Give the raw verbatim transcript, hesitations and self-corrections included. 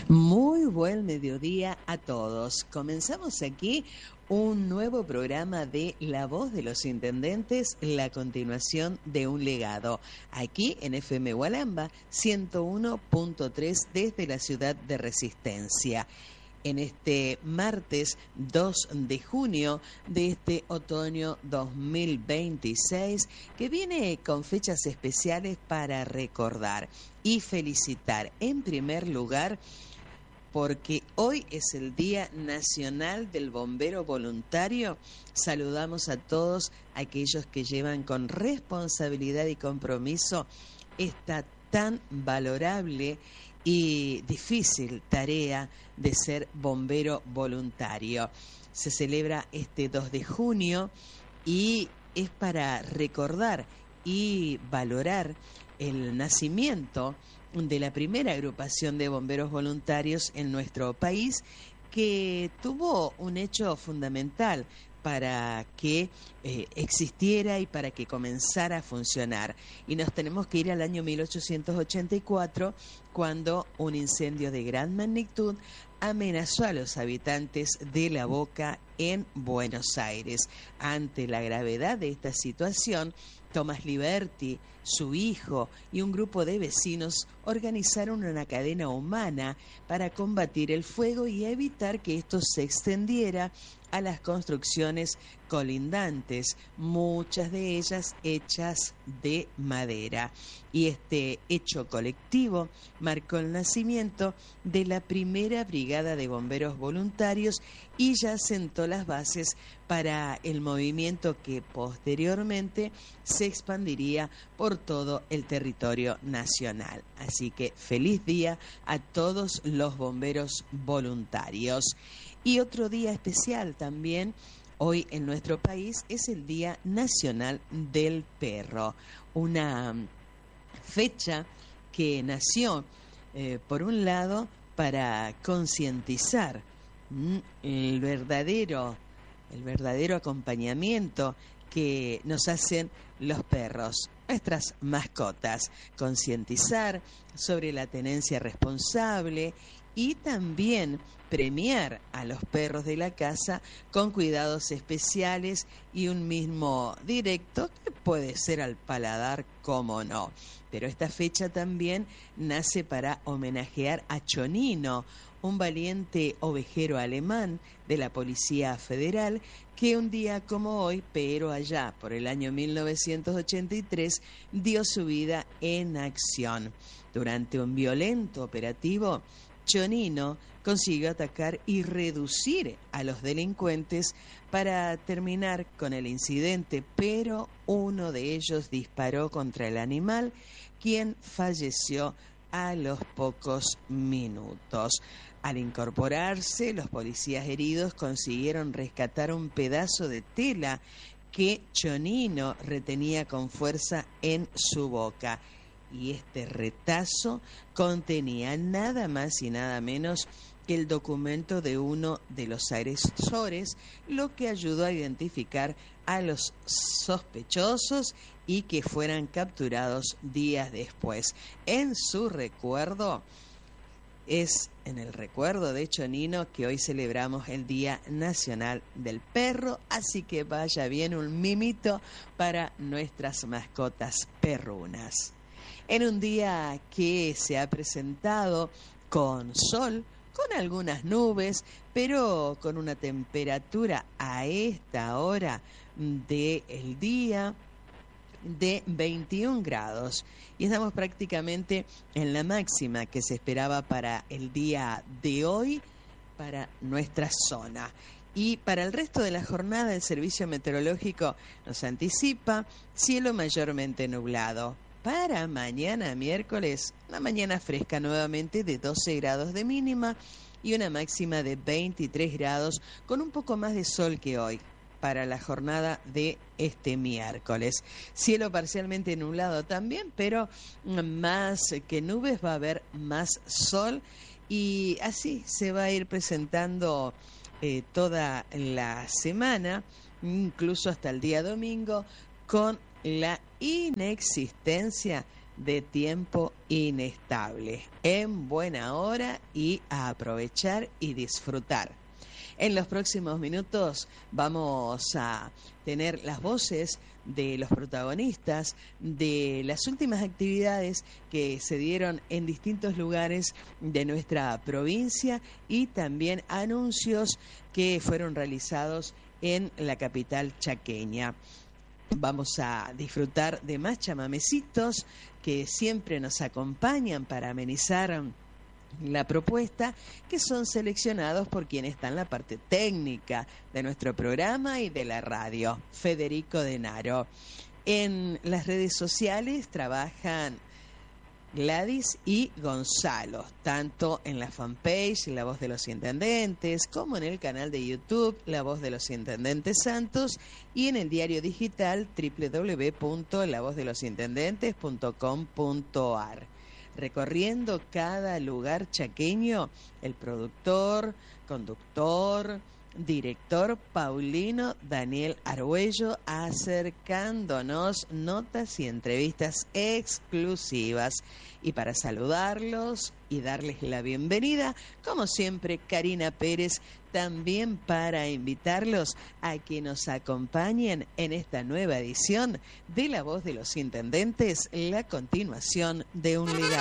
Muy buen mediodía a todos. Comenzamos aquí un nuevo programa de La Voz de los Intendentes, la continuación de un legado. Aquí en F M Hualamba, ciento uno punto tres desde la ciudad de Resistencia. En este martes dos de junio de este otoño dos mil veintiséis, que viene con fechas especiales para recordar y felicitar en primer lugar, porque hoy es el Día Nacional del Bombero Voluntario. Saludamos a todos aquellos que llevan con responsabilidad y compromiso esta tan valorable y difícil tarea de ser bombero voluntario. Se celebra este dos de junio y es para recordar y valorar el nacimiento de la primera agrupación de bomberos voluntarios en nuestro país, que tuvo un hecho fundamental para que eh, existiera y para que comenzara a funcionar. Y nos tenemos que ir al año mil ochocientos ochenta y cuatro, cuando un incendio de gran magnitud amenazó a los habitantes de La Boca en Buenos Aires. Ante la gravedad de esta situación, Tomás Liberti, su hijo y un grupo de vecinos organizaron una cadena humana para combatir el fuego y evitar que esto se extendiera a las construcciones colindantes, muchas de ellas hechas de madera. Y este hecho colectivo marcó el nacimiento de la primera brigada de bomberos voluntarios y ya sentó las bases para el movimiento que posteriormente se expandiría por todo el territorio nacional. Así que feliz día a todos los bomberos voluntarios. Y otro día especial también hoy en nuestro país es el Día Nacional del Perro, una fecha que nació, eh, por un lado, para concientizar mm, el verdadero, el verdadero acompañamiento que nos hacen los perros, nuestras mascotas, concientizar sobre la tenencia responsable y también premiar a los perros de la casa con cuidados especiales y un mismo directo que puede ser al paladar, como no. Pero esta fecha también nace para homenajear a Chonino, un valiente ovejero alemán de la Policía Federal que un día como hoy, pero allá por el año mil novecientos ochenta y tres, dio su vida en acción. Durante un violento operativo, Chonino consiguió atacar y reducir a los delincuentes para terminar con el incidente, pero uno de ellos disparó contra el animal, quien falleció a los pocos minutos. Al incorporarse, los policías heridos consiguieron rescatar un pedazo de tela que Chonino retenía con fuerza en su boca. Y este retazo contenía nada más y nada menos que el documento de uno de los agresores, lo que ayudó a identificar a los sospechosos y que fueran capturados días después. En su recuerdo, es en el recuerdo de Chonino que hoy celebramos el Día Nacional del Perro, así que vaya bien un mimito para nuestras mascotas perrunas. En un día que se ha presentado con sol, con algunas nubes, pero con una temperatura a esta hora del día de veintiún grados. Y estamos prácticamente en la máxima que se esperaba para el día de hoy para nuestra zona. Y para el resto de la jornada, el Servicio Meteorológico nos anticipa cielo mayormente nublado. Para mañana miércoles, una mañana fresca nuevamente de doce grados de mínima y una máxima de veintitrés grados con un poco más de sol que hoy para la jornada de este miércoles. Cielo parcialmente nublado también, pero más que nubes va a haber más sol y así se va a ir presentando eh, toda la semana, incluso hasta el día domingo, con la inexistencia de tiempo inestable. En buena hora y a aprovechar y disfrutar. En los próximos minutos vamos a tener las voces de los protagonistas de las últimas actividades que se dieron en distintos lugares de nuestra provincia y también anuncios que fueron realizados en la capital chaqueña. Vamos a disfrutar de más chamamecitos que siempre nos acompañan para amenizar la propuesta, que son seleccionados por quien está en la parte técnica de nuestro programa y de la radio, Federico Denaro. En las redes sociales trabajan Gladys y Gonzalo, tanto en la fanpage La Voz de los Intendentes, como en el canal de YouTube La Voz de los Intendentes Santos y en el diario digital doble u doble u doble u punto la voz de los intendentes punto com punto a r. Recorriendo cada lugar chaqueño, el productor, conductor, director Paulino Daniel Argüello, acercándonos notas y entrevistas exclusivas. Y para saludarlos y darles la bienvenida, como siempre, Karina Pérez, también para invitarlos a que nos acompañen en esta nueva edición de La Voz de los Intendentes, la continuación de un legado.